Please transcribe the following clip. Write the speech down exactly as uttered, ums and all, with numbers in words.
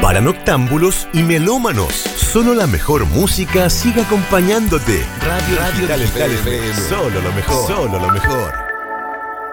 Para noctámbulos y melómanos, solo la mejor música sigue acompañándote. Radio, Radio Digital F M, solo lo mejor, solo lo mejor.